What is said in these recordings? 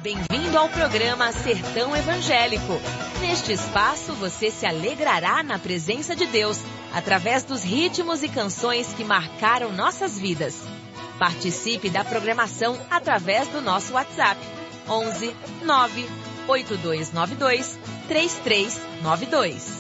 Bem-vindo ao programa Sertão Evangélico. Neste espaço você se alegrará na presença de Deus, através dos ritmos e canções que marcaram nossas vidas. Participe da programação através do nosso WhatsApp, 11 9 8292 3392.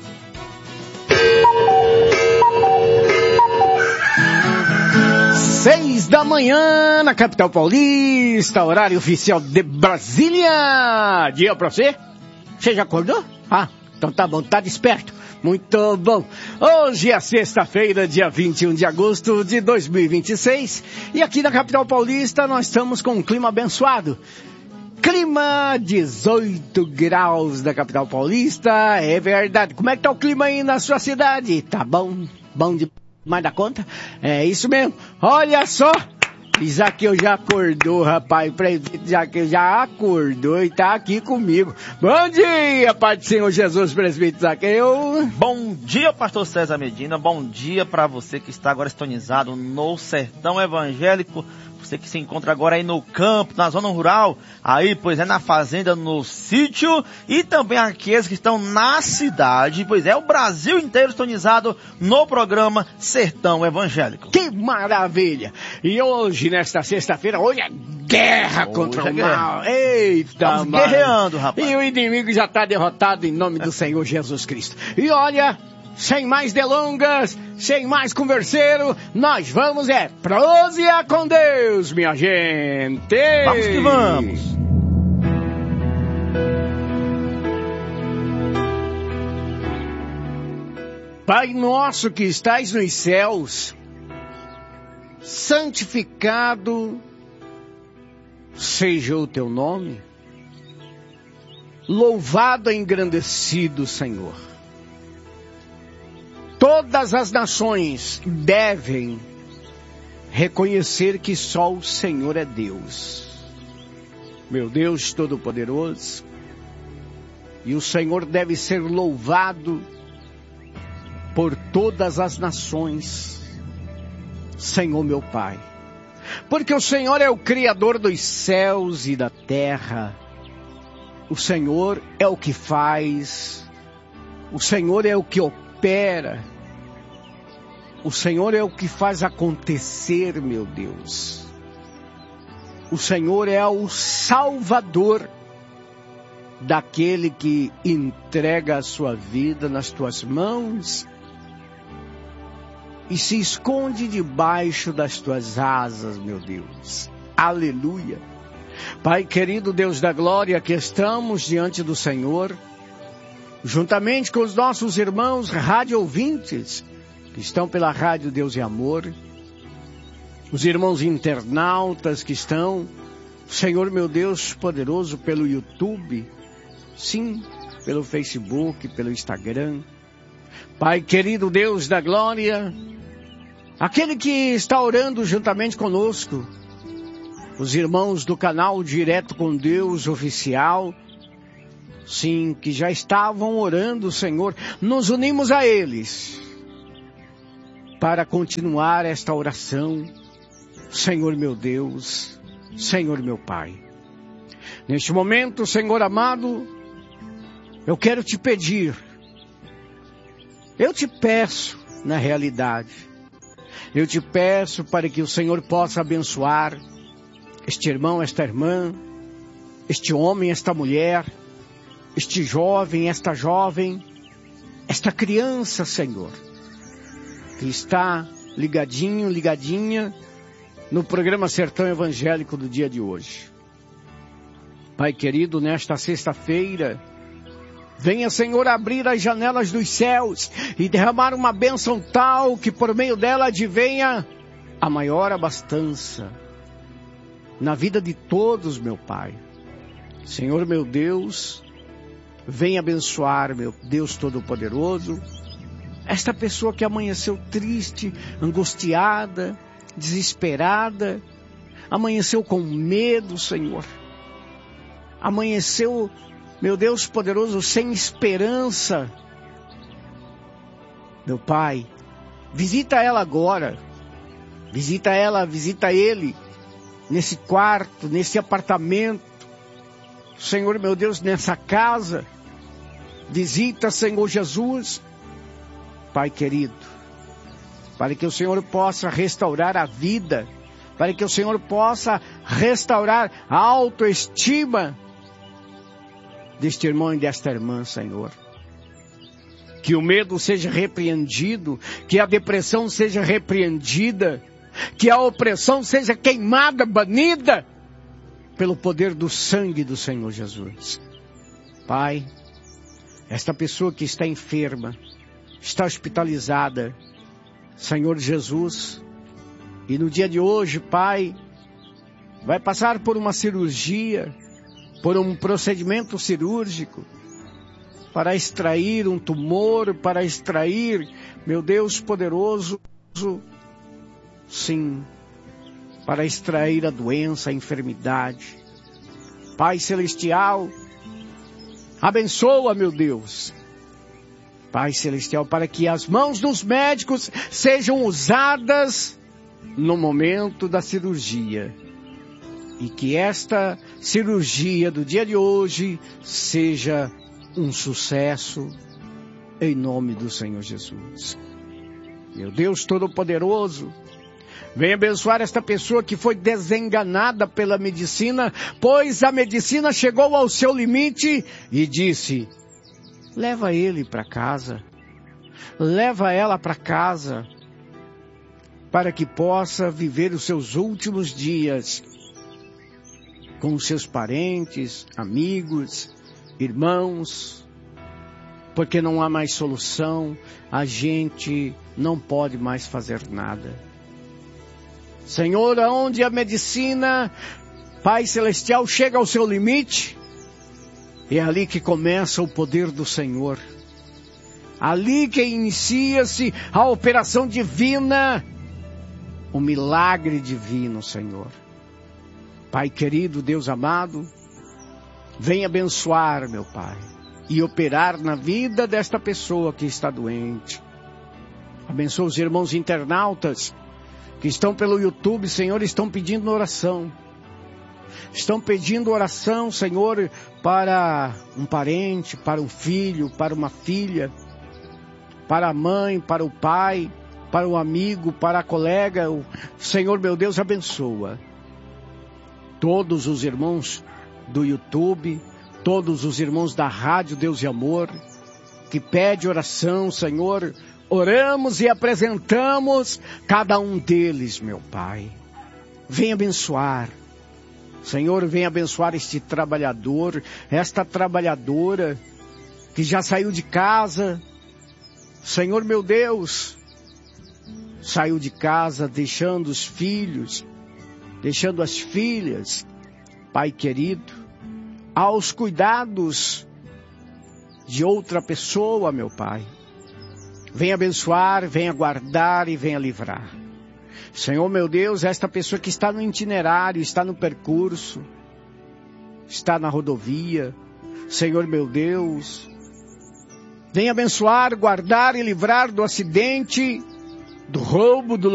Seis da manhã na capital paulista, horário oficial de Brasília. Dia pra você? Você já acordou? Ah, então tá bom, tá desperto. Muito bom. Hoje é sexta-feira, dia 21 de agosto de 2026. E aqui na capital paulista nós estamos com um clima abençoado. Clima 18 graus da capital paulista, é verdade. Como é que tá o clima aí na sua cidade? Tá bom? Bom demais da conta? É isso mesmo. Olha só, Zaqueu já acordou, rapaz. Presbítero Zaqueu já acordou e tá aqui comigo. Bom dia, Pai do Senhor Jesus, presbítero Zaqueu. Bom dia, pastor César Medina. Bom dia para você que está agora sintonizado no Sertão Evangélico. Você que se encontra agora aí no campo, na zona rural, aí, pois é, na fazenda, no sítio, e também aqueles que estão na cidade, pois é, o Brasil inteiro sintonizado no programa Sertão Evangélico. Que maravilha! E hoje, nesta sexta-feira, hoje é guerra contra o mal. Eita, estamos guerreando, rapaz. E o inimigo já está derrotado em nome do Senhor Jesus Cristo. E olha, sem mais delongas, sem mais converseiro, nós vamos prosear com Deus, minha gente. Vamos que vamos. Pai nosso que estais nos céus, santificado seja o teu nome, louvado e engrandecido, Senhor. Todas as nações devem reconhecer que só o Senhor é Deus. Meu Deus Todo-Poderoso. E o Senhor deve ser louvado por todas as nações, Senhor meu Pai. Porque o Senhor é o Criador dos céus e da terra. O Senhor é o que faz. O Senhor é o que opera. O Senhor é o que faz acontecer, meu Deus. O Senhor é o Salvador daquele que entrega a sua vida nas tuas mãos e se esconde debaixo das tuas asas, meu Deus. Aleluia. Pai querido, Deus da glória, que estamos diante do Senhor, juntamente com os nossos irmãos rádio ouvintes, que estão pela Rádio Deus e Amor, os irmãos internautas que estão, Senhor meu Deus poderoso, pelo YouTube, sim, pelo Facebook, pelo Instagram. Pai querido, Deus da glória, aquele que está orando juntamente conosco, os irmãos do canal Direto com Deus Oficial, sim, que já estavam orando, Senhor, nos unimos a eles para continuar esta oração, Senhor meu Deus, Senhor meu Pai. Neste momento, Senhor amado, eu quero te pedir, eu te peço, na realidade, eu te peço para que o Senhor possa abençoar este irmão, esta irmã, este homem, esta mulher, este jovem, esta jovem, esta criança, Senhor, que está ligadinho, ligadinha no programa Sertão Evangélico do dia de hoje. Pai querido, nesta sexta-feira, venha, Senhor, abrir as janelas dos céus e derramar uma bênção tal que por meio dela advenha a maior abastança na vida de todos, meu Pai. Senhor, meu Deus, venha abençoar, meu Deus Todo-Poderoso, esta pessoa que amanheceu triste, angustiada, desesperada, amanheceu com medo, Senhor. Amanheceu, meu Deus poderoso, sem esperança. Meu Pai, visita ela agora. Visita ela, visita ele, nesse quarto, nesse apartamento, Senhor meu Deus, nessa casa. Visita, Senhor Jesus, Pai querido, para que o Senhor possa restaurar a vida, para que o Senhor possa restaurar a autoestima deste irmão e desta irmã, Senhor. Que o medo seja repreendido, que a depressão seja repreendida, que a opressão seja queimada, banida, pelo poder do sangue do Senhor Jesus. Pai, esta pessoa que está enferma, está hospitalizada, Senhor Jesus, e no dia de hoje, Pai, vai passar por uma cirurgia, por um procedimento cirúrgico, para extrair um tumor, para extrair, meu Deus poderoso, sim, para extrair a doença, a enfermidade. Pai Celestial, abençoa, meu Deus, Pai Celestial, para que as mãos dos médicos sejam usadas no momento da cirurgia. E que esta cirurgia do dia de hoje seja um sucesso, em nome do Senhor Jesus. Meu Deus Todo-Poderoso, venha abençoar esta pessoa que foi desenganada pela medicina, pois a medicina chegou ao seu limite e disse: leva ele para casa, leva ela para casa, para que possa viver os seus últimos dias com os seus parentes, amigos, irmãos, porque não há mais solução, a gente não pode mais fazer nada. Senhor, aonde a medicina, Pai Celestial, chega ao seu limite, é ali que começa o poder do Senhor. Ali que inicia-se a operação divina, o milagre divino, Senhor. Pai querido, Deus amado, venha abençoar, meu Pai, e operar na vida desta pessoa que está doente. Abençoa os irmãos internautas que estão pelo YouTube, Senhor, estão pedindo oração. Estão pedindo oração, Senhor, para um parente, para um filho, para uma filha, para a mãe, para o pai, para o amigo, para a colega. Senhor, meu Deus, abençoa todos os irmãos do YouTube, todos os irmãos da Rádio Deus e Amor, que pede oração, Senhor. Oramos e apresentamos cada um deles, meu Pai. Venha abençoar. Senhor, venha abençoar este trabalhador, esta trabalhadora que já saiu de casa. Senhor, meu Deus, saiu de casa deixando os filhos, deixando as filhas, Pai querido, aos cuidados de outra pessoa, meu Pai. Venha abençoar, venha guardar e venha livrar. Senhor, meu Deus, esta pessoa que está no itinerário, está no percurso, está na rodovia, Senhor, meu Deus, venha abençoar, guardar e livrar do acidente, do roubo, do